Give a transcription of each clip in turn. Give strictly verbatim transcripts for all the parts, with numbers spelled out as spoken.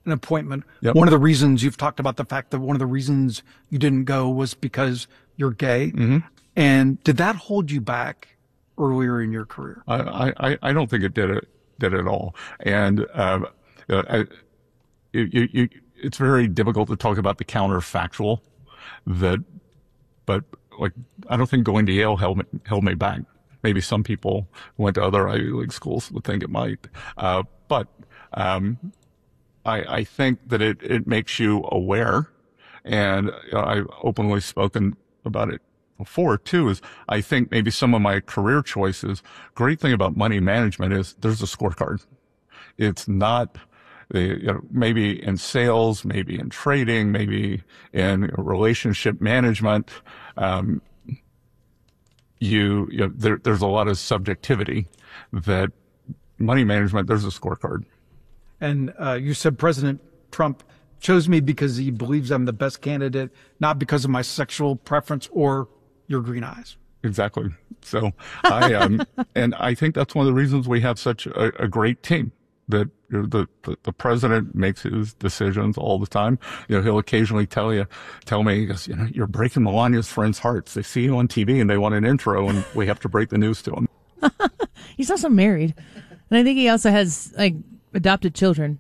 an appointment. Yep. One of the reasons you've talked about the fact that one of the reasons you didn't go was because you're gay. Mm-hmm. And did that hold you back earlier in your career? I, I, I don't think it did it did at all. And uh, I, you, you, it's very difficult to talk about the counterfactual. That, but like I don't think going to Yale held me, held me back. Maybe some people who went to other Ivy League schools would think it might. Uh, but um, I, I think that it, it makes you aware, and you know, I've openly spoken about it before too, is I think maybe some of my career choices, great thing about money management is there's a scorecard. It's not the, you know, maybe in sales, maybe in trading, maybe in relationship management. Um, you, you know, there, there's a lot of subjectivity that money management, there's a scorecard. And uh, you said President Trump chose me because he believes I'm the best candidate, not because of my sexual preference or your green eyes. Exactly. So I, um, and I think that's one of the reasons we have such a, a great team, that you know, the, the, the president makes his decisions all the time. You know, he'll occasionally tell you, tell me, he goes, you know, you're breaking Melania's friends' hearts. They see you on T V and they want an intro and we have to break the news to them. He's also married. And I think he also has like adopted children.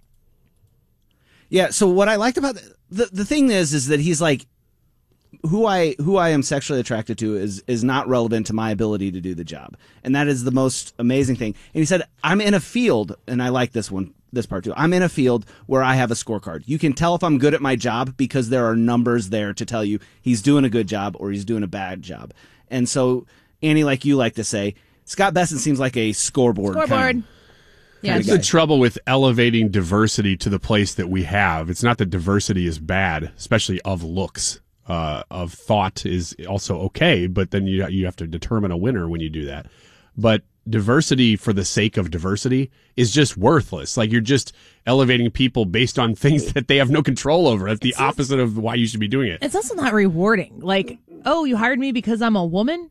Yeah. So what I liked about the, the, the thing is, is that he's like, who I who I am sexually attracted to is is not relevant to my ability to do the job, and that is the most amazing thing. And he said, "I'm in a field," and I like this one, this part too. I'm in a field where I have a scorecard. You can tell if I'm good at my job because there are numbers there to tell you he's doing a good job or he's doing a bad job. And so, Annie, like you like to say, Scott Bessent seems like a scoreboard. Scoreboard. Kind of, yeah, That's the trouble with elevating diversity to the place that we have. It's not that diversity is bad, especially of looks. Uh, of thought is also okay, but then you you have to determine a winner when you do that. But diversity for the sake of diversity is just worthless. Like, you're just elevating people based on things that they have no control over. That's the it's opposite of why you should be doing it. It's also not rewarding. Like, oh, you hired me because I'm a woman?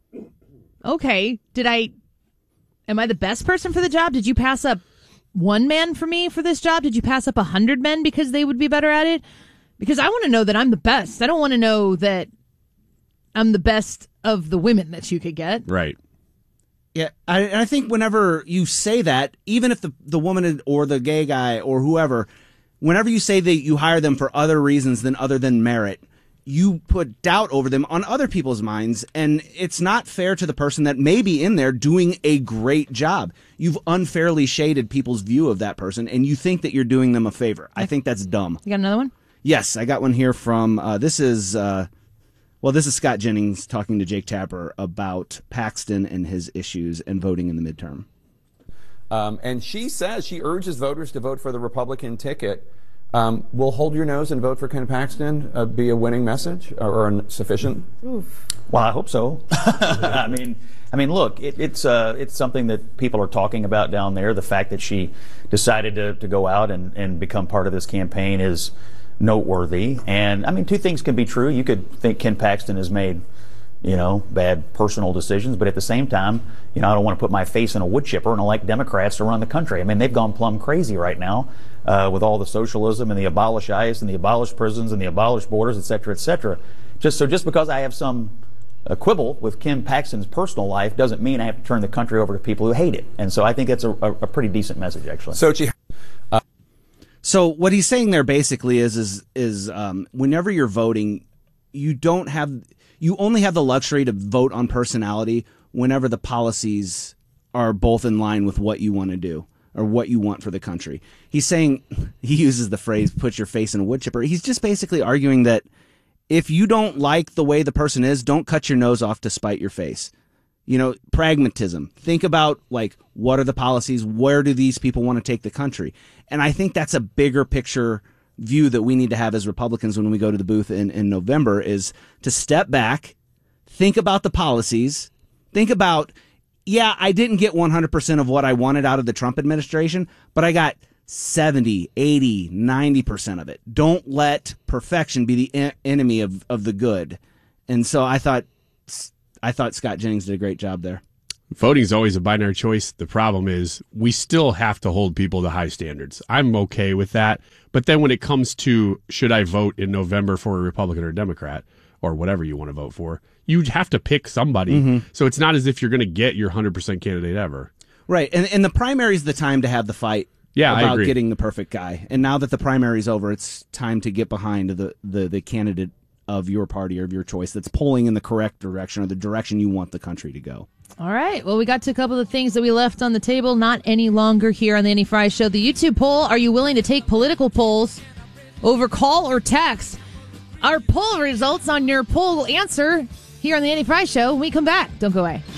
Okay. Did I, am I the best person for the job? Did you pass up one man for me for this job? Did you pass up a hundred men because they would be better at it? Because I want to know that I'm the best. I don't want to know that I'm the best of the women that you could get. Right. Yeah, I, and I think whenever you say that, even if the the woman or the gay guy or whoever, whenever you say that you hire them for other reasons than other than merit, you put doubt over them on other people's minds, and it's not fair to the person that may be in there doing a great job. You've unfairly shaded people's view of that person, and you think that you're doing them a favor. I think that's dumb. You got another one? Yes, I got one here from, uh, this is, uh, well, this is Scott Jennings talking to Jake Tapper about Paxton and his issues and voting in the midterm. Um, and she says, she urges voters to vote for the Republican ticket. Um, will hold your nose and vote for Ken Paxton uh, be a winning message or, or sufficient? Oof. Well, I hope so. I mean, I mean, look, it, it's uh, it's something that people are talking about down there. The fact that she decided to, to go out and, and become part of this campaign is noteworthy. And I mean, two things can be true. You could think Ken Paxton has made, you know, bad personal decisions, but at the same time, you know, I don't want to put my face in a wood chipper and elect Democrats to run the country. I mean, they've gone plumb crazy right now uh, with all the socialism and the abolish ICE and the abolish prisons and the abolish borders, et cetera, et cetera. Just so just because I have some uh, quibble with Ken Paxton's personal life doesn't mean I have to turn the country over to people who hate it. And so I think that's a, a, a pretty decent message, actually. Sochi. So what he's saying there basically is, is, is um, whenever you're voting, you don't have, you only have the luxury to vote on personality whenever the policies are both in line with what you want to do or what you want for the country. He's saying, he uses the phrase, put your face in a wood chipper. He's just basically arguing that if you don't like the way the person is, don't cut your nose off to spite your face. You know, pragmatism. Think about, like, what are the policies? Where do these people want to take the country? And I think that's a bigger picture view that we need to have as Republicans when we go to the booth in, in November, is to step back, think about the policies, think about, yeah, I didn't get one hundred percent of what I wanted out of the Trump administration, but I got seventy, eighty, ninety percent of it. Don't let perfection be the en- enemy of, of the good. And so I thought... I thought Scott Jennings did a great job there. Voting's always a binary choice. The problem is we still have to hold people to high standards. I'm okay with that. But then when it comes to should I vote in November for a Republican or a Democrat or whatever you want to vote for, you have to pick somebody. Mm-hmm. So it's not as if you're going to get your one hundred percent candidate ever. Right. And, and the primary is the time to have the fight yeah, I about agree. getting the perfect guy. And now that the primary is over, it's time to get behind the, the, the candidate of your party or of your choice that's polling in the correct direction or the direction you want the country to go. All right. Well, we got to a couple of things that we left on the table, not any longer here on the Annie Frey Show. The YouTube poll, are you willing to take political polls over call or text? Our poll results on your poll answer here on the Annie Frey Show when we come back. Don't go away.